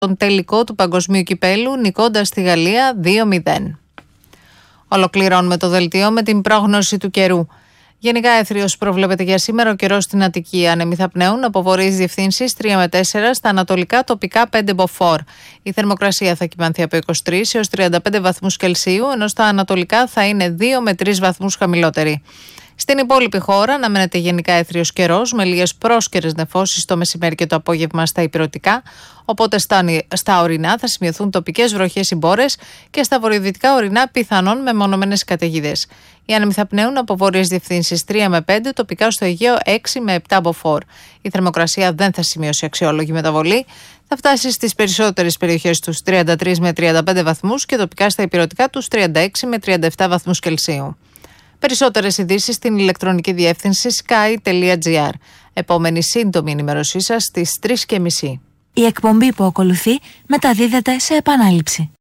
τον τελικό του Παγκοσμίου Κυπέλου, νικώντας τη Γαλλία 2-0. Ολοκληρώνουμε το δελτίο με την πρόγνωση του καιρού. Γενικά έθριος προβλέπεται για σήμερα, ο καιρός στην Αττική. Άνεμοι θα πνέουν από βορείες διευθύνσεις 3 με 4, στα ανατολικά τοπικά 5 μποφόρ. Η θερμοκρασία θα κυμανθεί από 23 έως 35 βαθμούς Κελσίου, ενώ στα ανατολικά θα είναι 2 με 3 βαθμούς χαμηλότερη. Στην υπόλοιπη χώρα αναμένεται γενικά έθριος καιρός, με λίγες πρόσκαιρες νεφώσεις το μεσημέρι και το απόγευμα στα ηπειρωτικά, οπότε στα ορεινά θα σημειωθούν τοπικές βροχές ή μπόρες και στα βορειοδυτικά ορεινά πιθανόν μεμονωμένες καταιγίδες. Οι άνεμοι θα πνέουν από βόρειες διευθύνσεις 3 με 5, τοπικά στο Αιγαίο 6 με 7 μποφόρ. Η θερμοκρασία δεν θα σημειώσει αξιόλογη μεταβολή, θα φτάσει στις περισσότερες περιοχές τους 33 με 35 βαθμούς και τοπικά στα ηπειρωτικά τους 36 με 37 βαθμούς Κελσίου. Περισσότερες ειδήσεις στην ηλεκτρονική διεύθυνση sky.gr. Επόμενη σύντομη ενημέρωσή σας στις 3:30. Η εκπομπή που ακολουθεί μεταδίδεται σε επανάληψη.